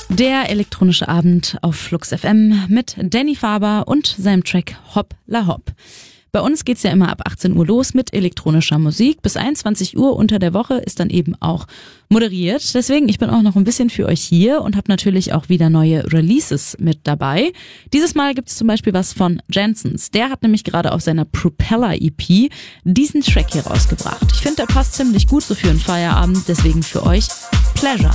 Der elektronische Abend auf Flux FM mit Danny Faber und seinem Track Hop La Hop. Bei uns geht's ja immer ab 18 Uhr los mit elektronischer Musik. Bis 21 Uhr unter der Woche ist dann eben auch moderiert. Deswegen, ich bin auch noch ein bisschen für euch hier und habe natürlich auch wieder neue Releases mit dabei. Dieses Mal gibt's zum Beispiel was von Jensens. Der hat nämlich gerade auf seiner Propeller EP diesen Track hier rausgebracht. Ich finde, der passt ziemlich gut so für einen Feierabend. Deswegen für euch Pleasure.